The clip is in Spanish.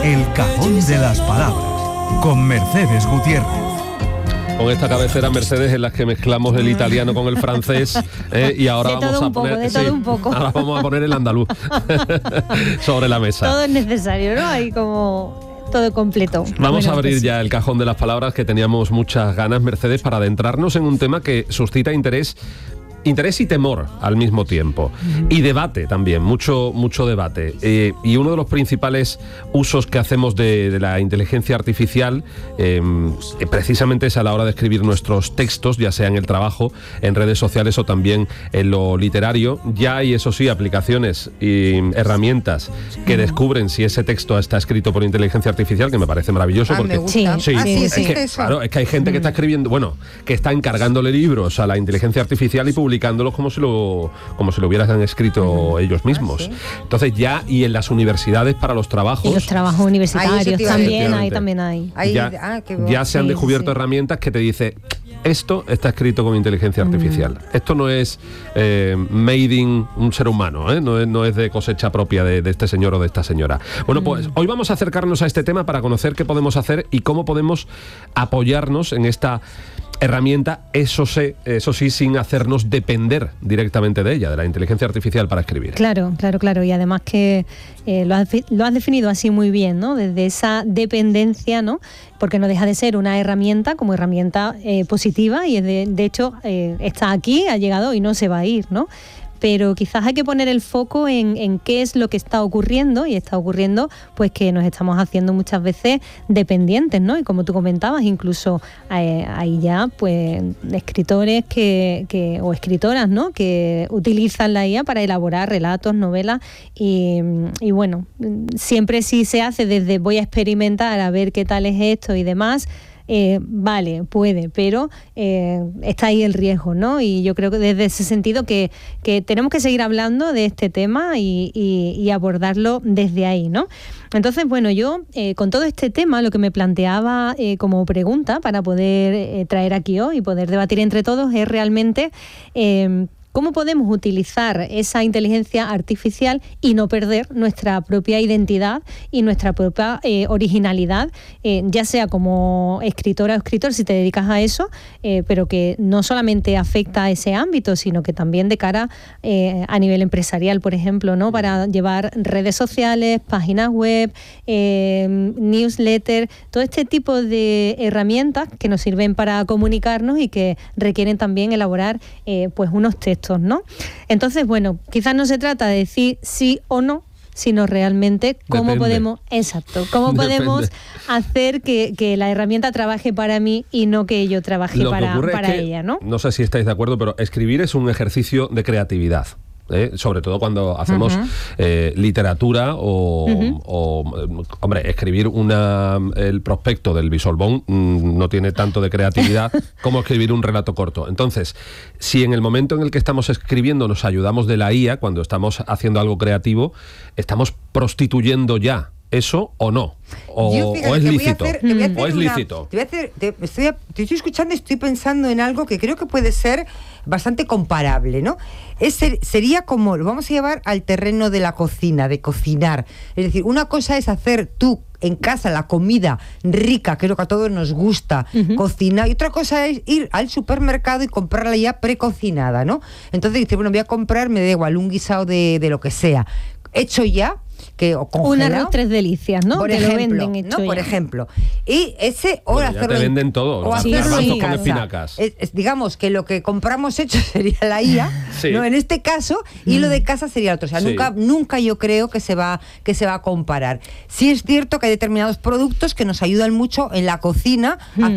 El Cajón de las Palabras, con Mercedes Gutiérrez. Con esta cabecera, Mercedes, en las que mezclamos el italiano con el francés, y ahora todo un poco. Ahora vamos a poner el andaluz sobre la mesa. Todo es necesario, ¿no? Hay como todo completo. Vamos a abrir ya el cajón de las palabras, que teníamos muchas ganas, Mercedes, para adentrarnos en un tema que suscita interés y temor al mismo tiempo. Y debate también, mucho debate. Y uno de los principales usos que hacemos de la inteligencia artificial precisamente es a la hora de escribir nuestros textos, ya sea en el trabajo, en redes sociales o también en lo literario. Ya hay, eso sí, aplicaciones y herramientas que descubren si ese texto está escrito por inteligencia artificial, que me parece maravilloso. Porque me gusta. Claro, es que hay gente que está escribiendo, que está encargándole libros a la inteligencia artificial y publicándolos como si lo hubieran escrito ellos mismos. Entonces ya, y en las universidades para los trabajos. Y los trabajos universitarios también hay. Ya se han descubierto herramientas que te dicen: esto está escrito con inteligencia artificial. Esto no es made in un ser humano, no es de cosecha propia de este señor o de esta señora. Bueno, pues hoy vamos a acercarnos a este tema para conocer qué podemos hacer y cómo podemos apoyarnos en esta herramienta, eso sí, sin hacernos depender directamente de ella, de la inteligencia artificial para escribir. Claro. Y además que lo has definido así muy bien, ¿no? Desde esa dependencia, ¿no? Porque no deja de ser una herramienta como herramienta positiva, y es de hecho está aquí, ha llegado y no se va a ir, ¿no? Pero quizás hay que poner el foco en qué es lo que está ocurriendo, y está ocurriendo pues que nos estamos haciendo muchas veces dependientes, ¿no? Y como tú comentabas, incluso hay ya pues escritores o escritoras, ¿no? Que utilizan la IA para elaborar relatos, novelas, y bueno, siempre sí se hace desde voy a experimentar a ver qué tal es esto y demás. Vale, puede, pero está ahí el riesgo, ¿no? Y yo creo que desde ese sentido que tenemos que seguir hablando de este tema y abordarlo desde ahí, ¿no? Entonces, bueno, yo con todo este tema lo que me planteaba como pregunta para poder traer aquí hoy y poder debatir entre todos es realmente ¿cómo podemos utilizar esa inteligencia artificial y no perder nuestra propia identidad y nuestra propia originalidad, ya sea como escritora o escritor, si te dedicas a eso, pero que no solamente afecta a ese ámbito, sino que también de cara a nivel empresarial, por ejemplo, ¿no? Para llevar redes sociales, páginas web, newsletter, todo este tipo de herramientas que nos sirven para comunicarnos y que requieren también elaborar pues unos textos, ¿no? Entonces, bueno, quizás no se trata de decir sí o no, sino realmente cómo podemos hacer que la herramienta trabaje para mí y no que yo trabaje para ella, ¿no? No sé si estáis de acuerdo, pero escribir es un ejercicio de creatividad. Sobre todo cuando hacemos literatura hombre, escribir el prospecto del Bisolbón no tiene tanto de creatividad como escribir un relato corto. Entonces, si en el momento en el que estamos escribiendo nos ayudamos de la IA, cuando estamos haciendo algo creativo, ¿estamos prostituyendo ya eso o no? ¿O es lícito? ¿O es lícito? Te estoy escuchando y estoy pensando en algo que creo que puede ser bastante comparable, ¿no? Sería como, lo vamos a llevar al terreno de la cocina, de cocinar. Es decir, una cosa es hacer tú en casa la comida rica, que es lo que a todos nos gusta, cocinar, y otra cosa es ir al supermercado y comprarla ya precocinada, ¿no? Entonces dices, bueno, voy a comprar, me da igual, un guisado de lo que sea, hecho ya, un arroz tres delicias, ¿no? Por ejemplo, lo venden hecho, ¿no? Por ejemplo. Y ese hacerlo te venden todo, o hacerlo en casa. Espinacas. Digamos que lo que compramos hecho sería la IA, ¿no? En este caso, y lo de casa sería otro. O sea, nunca yo creo que se va a comparar. Sí es cierto que hay determinados productos que nos ayudan mucho en la cocina a